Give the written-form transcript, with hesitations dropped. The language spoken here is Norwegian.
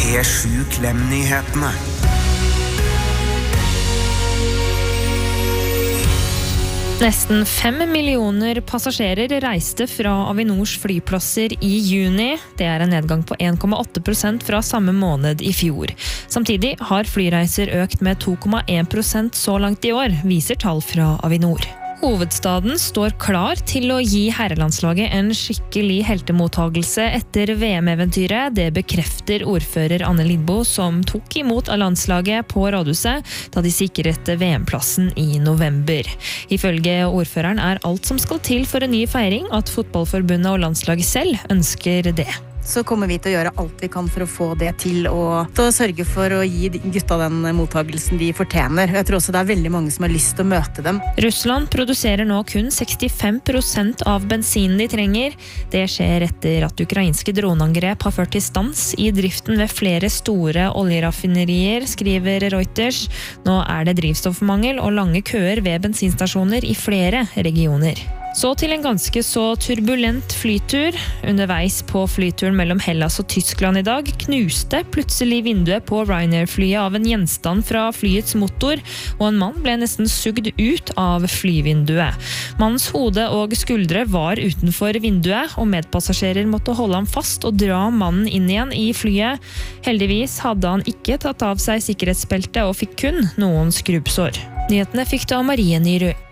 P7 Klem-nyhetene. Nesten 5 millioner passasjerer reiste fra Avinors flyplasser i juni. Det en nedgang på 1,8% fra samme måned i fjor. Samtidig har flyreiser økt med 2,1% så langt i år, viser tall fra Avinor. Hovedstaden står klar til å gi herrelandslaget en skikkelig heltemottagelse etter VM-eventyret. Det bekrefter ordfører Anne Lidbo, som tok imot av landslaget på rådhuset da de sikret VM-plassen i november. Ifølge ordføreren alt som skal til for en ny feiring at fotballforbundet og landslaget selv ønsker det. Så kommer vi til å gjøre alt vi kan for å få det til og sørge for å gi gutta den mottagelsen de fortjener. Jeg tror også det veldig mange som har lyst til å møte dem. Russland produserer nå kun 65% av bensinen de trenger. Det skjer etter at ukrainske droneangrep har ført til stans i driften ved flere store oljeraffinerier, skriver Reuters. Nå det drivstoffmangel og lange køer ved bensinstasjoner i flere regioner. Så til en ganske så turbulent flytur. Underveis på flyturen mellom Hellas og Tyskland i dag knuste plutselig vinduet på Ryanair-flyet av en gjenstand fra flyets motor, og en mann ble nesten sugd ut av flyvinduet. Mannens hode og skuldre var utenfor vinduet, og medpassasjerer måtte holde ham fast og dra mannen inn igjen i flyet. Heldigvis hadde han ikke tatt av seg sikkerhetsbeltet og fikk kun noen skrubbsår. Nyhetene fikk du av Marie Nyrud.